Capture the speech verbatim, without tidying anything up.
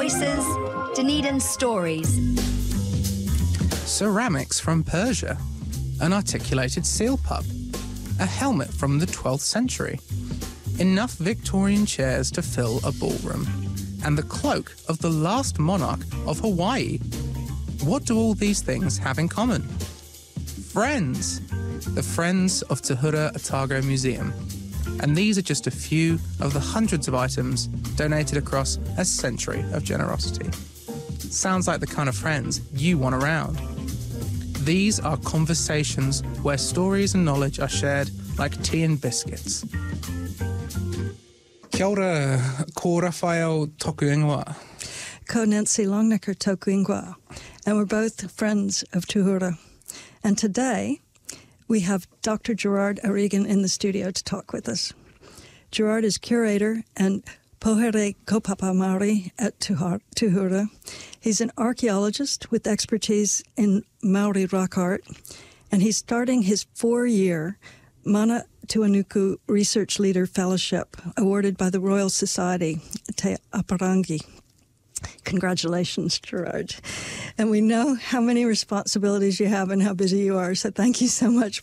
voices, Dunedin stories. Ceramics from Persia, an articulated seal pup, a helmet from the twelfth century, enough Victorian chairs to fill a ballroom, and the cloak of the last monarch of Hawaii. What do all these things have in common? Friends! The Friends of Tuhura Otago Museum. And these are just a few of the hundreds of items donated across a century of generosity. Sounds like the kind of friends you want around. These are conversations where stories and knowledge are shared like tea and biscuits. Kia ora, ko Raphael toku ingoa. Ko Nancy Longnecker toku ingoa. And we're both friends of Tuhura. And today, we have Doctor Gerard O'Regan in the studio to talk with us. Gerard is curator and pohere kaupapa Māori at Tuhura. He's an archaeologist with expertise in Māori rock art, and he's starting his four-year Mana Tuanuku Research Leader Fellowship, awarded by the Royal Society, Te Aparangi. Congratulations, Gerard. And we know how many responsibilities you have and how busy you are, so thank you so much